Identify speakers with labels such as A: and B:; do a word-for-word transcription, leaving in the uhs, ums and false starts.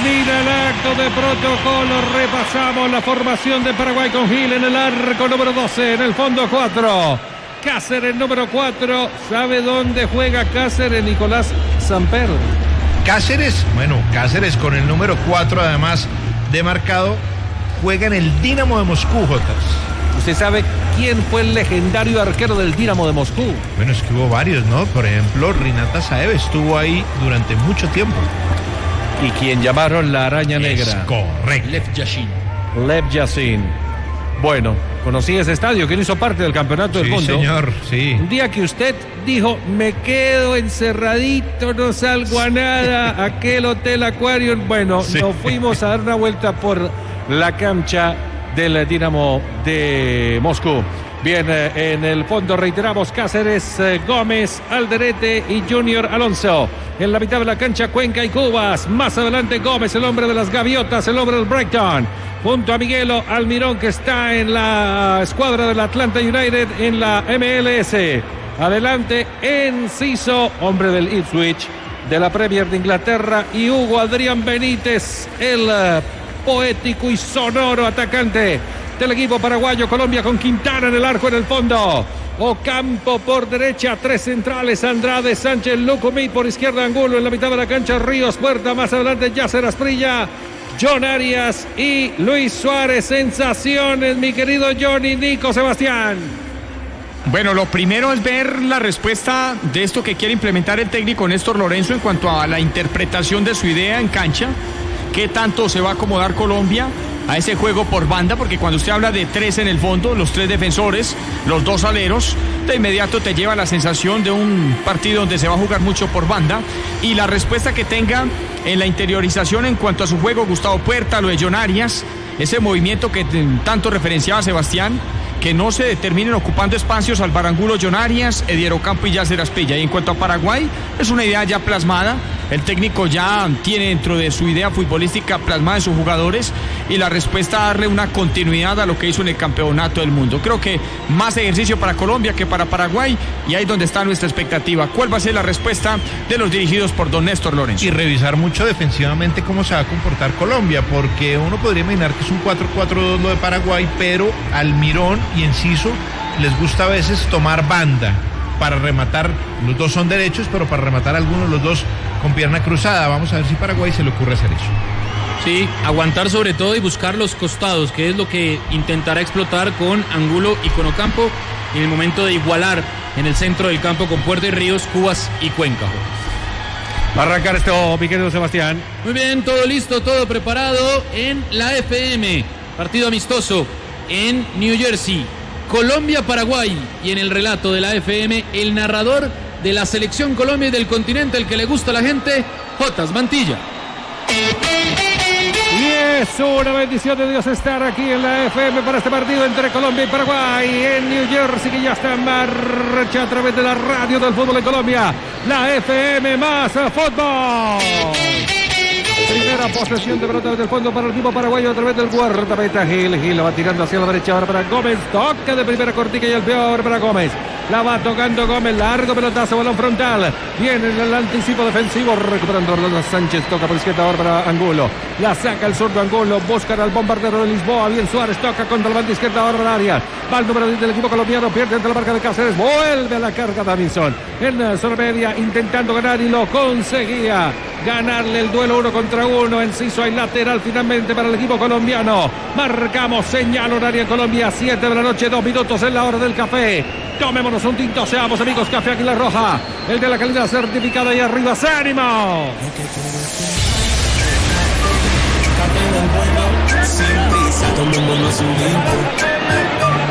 A: termina el acto de protocolo. Repasamos la formación de Paraguay con Gil en el arco número doce, en el fondo cuatro. Cáceres número cuatro. ¿Sabe dónde juega Cáceres, Nicolás Samper?
B: Cáceres, bueno, Cáceres con el número cuatro además de marcado, juega en el Dinamo de Moscú, Jotas.
A: ¿Usted sabe quién fue el legendario arquero del Dinamo de Moscú?
B: Bueno, es que hubo varios, ¿no? Por ejemplo, Rinat Asaev estuvo ahí durante mucho tiempo.
A: Y quien llamaron la araña negra.
B: Es correcto.
C: Lev Yashin.
A: Lev Yashin. Bueno, conocí ese estadio, que hizo parte del campeonato del
B: sí,
A: mundo.
B: Sí, señor, sí.
A: Un día que usted dijo, me quedo encerradito, no salgo a nada, aquel hotel Aquarium. Bueno, sí. Nos fuimos a dar una vuelta por la cancha del Dinamo de Moscú. Bien, eh, en el fondo reiteramos Cáceres, eh, Gómez, Alderete y Junior Alonso. En la mitad de la cancha Cuenca y Cubas. Más adelante Gómez, el hombre de las gaviotas, el hombre del Brighton. Junto a Miguelo Almirón, que está en la escuadra del Atlanta United en la M L S. Adelante Enciso, hombre del Ipswich, de la Premier de Inglaterra. Y Hugo Adrián Benítez, el uh, poético y sonoro atacante del equipo paraguayo. Colombia con Quintana en el arco en el fondo. Ocampo por derecha, tres centrales, Andrade, Sánchez, Lucumí por izquierda, Angulo en la mitad de la cancha, Ríos, Puerta, más adelante Yasser Asprilla, John Arias y Luis Suárez. Sensaciones, mi querido Johnny, Nico, Sebastián.
C: Bueno, lo primero es ver la respuesta de esto que quiere implementar el técnico Néstor Lorenzo en cuanto a la interpretación de su idea en cancha. ¿Qué tanto se va a acomodar Colombia a ese juego por banda? Porque cuando usted habla de tres en el fondo, los tres defensores, los dos aleros, de inmediato te lleva la sensación de un partido donde se va a jugar mucho por banda. Y la respuesta que tenga en la interiorización en cuanto a su juego, Gustavo Puerta, lo de John Arias, ese movimiento que tanto referenciaba Sebastián, que no se terminen ocupando espacios al Angulo, John Arias, Edier Ocampo y Yasser Asprilla. Y en cuanto a Paraguay, es una idea ya plasmada. El técnico ya tiene dentro de su idea futbolística plasmada en sus jugadores, y la respuesta a darle una continuidad a lo que hizo en el campeonato del mundo. Creo que más ejercicio para Colombia que para Paraguay, y ahí es donde está nuestra expectativa. ¿Cuál va a ser la respuesta de los dirigidos por don Néstor Lorenzo?
B: Y revisar mucho defensivamente cómo se va a comportar Colombia, porque uno podría imaginar que es un cuatro cuatro dos lo de Paraguay, pero Almirón y Enciso les gusta a veces tomar banda para rematar. Los dos son derechos, pero para rematar algunos los dos con pierna cruzada. Vamos a ver si Paraguay se le ocurre hacer eso.
D: Sí, aguantar sobre todo y buscar los costados, que es lo que intentará explotar con Angulo y con Ocampo en el momento de igualar en el centro del campo con Puerta y Ríos, Cubas y Cuenca.
A: Va a arrancar esto, mi querido Sebastián.
D: Muy bien, todo listo, todo preparado en la F M. Partido amistoso en New Jersey. Colombia-Paraguay, y en el relato de la F M, el narrador de la selección Colombia y del continente, el que le gusta a la gente, Jotas Mantilla.
A: Y es una bendición de Dios estar aquí en la F M para este partido entre Colombia y Paraguay en New Jersey, que ya está en marcha a través de la radio del fútbol en Colombia, la F M más fútbol. Primera posesión de pelota desde el fondo para el equipo paraguayo a través del guardameta Gil. Gil la va tirando hacia la derecha ahora para Gómez. Toca de primera cortica y el peor para Gómez. La va tocando Gómez. Largo pelotazo, balón frontal. Viene en el anticipo defensivo. Recuperando Orlando Sánchez. Toca por izquierda ahora para Angulo. La saca el zurdo Angulo. Buscan al bombardero de Lisboa. Bien Suárez. Toca contra el banda izquierda ahora para área. Va el número diez del equipo colombiano. Pierde entre la marca de Cáceres. Vuelve a la carga Davinson. En zona media intentando ganar y lo conseguía. Ganarle el duelo uno contra uno. Enciso hay lateral finalmente para el equipo colombiano. Marcamos señal horaria en Colombia, siete de la noche, dos minutos en la hora del café. Tomémonos un tinto, seamos amigos. Café Águila Roja, el de la calidad certificada, y arriba se ánimo.
E: Sin prisa, tomémonos un tiempo.